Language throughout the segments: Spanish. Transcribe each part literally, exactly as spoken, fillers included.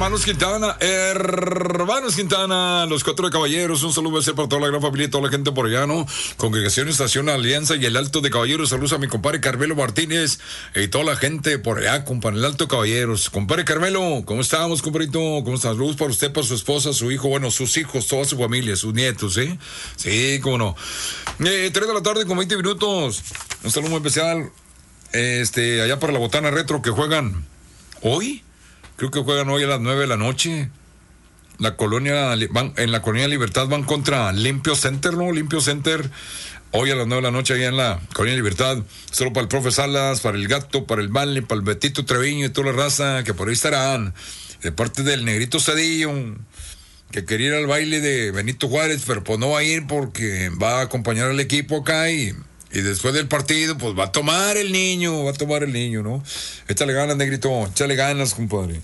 hermanos Quintana, hermanos Quintana, los cuatro de caballeros, un saludo especial para toda la gran familia y toda la gente por allá, ¿no? Congregación Estación Alianza y el Alto de Caballeros, saludos a mi compadre Carmelo Martínez y toda la gente por allá, compadre, el Alto de Caballeros. Compadre Carmelo, ¿cómo estamos, compadrito? ¿Cómo estás? Saludos para usted, para su esposa, su hijo, bueno, sus hijos, toda su familia, sus nietos, ¿sí? Sí, cómo no. Eh, tres de la tarde con veinte minutos, un saludo muy especial, este, allá para la Botana Retro que juegan hoy. Creo que juegan hoy a las nueve de la noche. La colonia van, en la colonia Libertad van contra Limpio Center, ¿no? Limpio Center. Hoy a las nueve de la noche allá en la colonia Libertad. Solo para el profe Salas, para el Gato, para el Vale, para el Betito Treviño y toda la raza que por ahí estarán. De parte del Negrito Cedillo, que quería ir al baile de Benito Juárez, pero pues no va a ir porque va a acompañar al equipo acá y... Y después del partido, pues va a tomar el niño, va a tomar el niño, ¿no? Échale ganas, Negrito, échale ganas, compadre.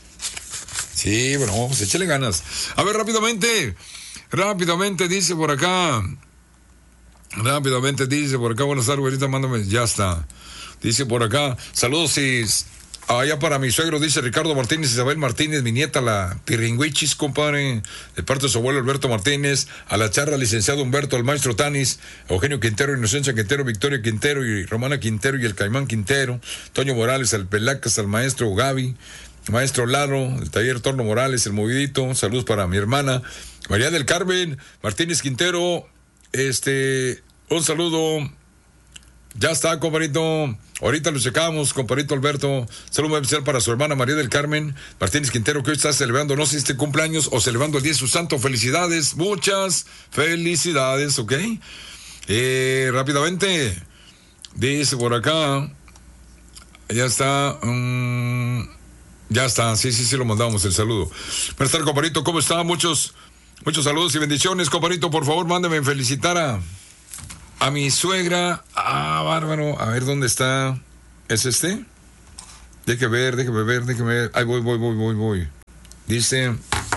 Sí, bueno, pues échale ganas. A ver, rápidamente, rápidamente dice por acá, rápidamente dice por acá, buenas tardes, ahorita mándame, ya está. Dice por acá, saludos y... allá para mi suegro, dice Ricardo Martínez, Isabel Martínez, mi nieta, la Piringuichis, compadre, de parte de su abuelo Alberto Martínez, a la charra, licenciado Humberto, al maestro Tanis, Eugenio Quintero, Inocencia Quintero, Victoria Quintero y Romana Quintero y el Caimán Quintero, Toño Morales, al Pelacas, al maestro Gaby, maestro Laro, el taller Torno Morales, el Movidito, saludos para mi hermana, María del Carmen, Martínez Quintero, este, un saludo. Ya está, compadrito. Ahorita lo checamos, compadrito Alberto. Saludo muy especial para su hermana María del Carmen Martínez Quintero, que hoy está celebrando, no sé si este cumpleaños o celebrando el día de su santo. Felicidades, muchas felicidades, ¿ok? Eh, rápidamente, dice por acá. Ya está. Um, ya está, sí, sí, sí, lo mandamos el saludo. Buenas tardes, compadrito, ¿cómo está? Muchos, muchos saludos y bendiciones, compadrito. Por favor, mándeme felicitar a... A mi suegra, ah, bárbaro, a ver dónde está, ¿es este? Déjeme ver, déjeme ver, déjeme ver, ahí voy, voy, voy, voy, voy. Dice,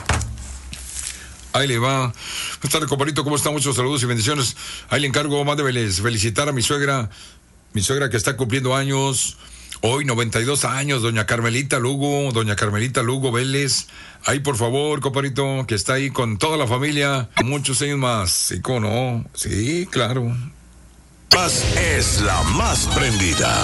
ahí le va. Buenas tardes, compadrito, ¿cómo está? Muchos saludos y bendiciones. Ahí le encargo, mándemeles felicitar a mi suegra, mi suegra que está cumpliendo años, hoy noventa y dos años, doña Carmelita Lugo, doña Carmelita Lugo Vélez. Ahí, por favor, compadrito, que está ahí con toda la familia, muchos años más. Sí, ¿cómo no? Sí, claro. Más es la más prendida.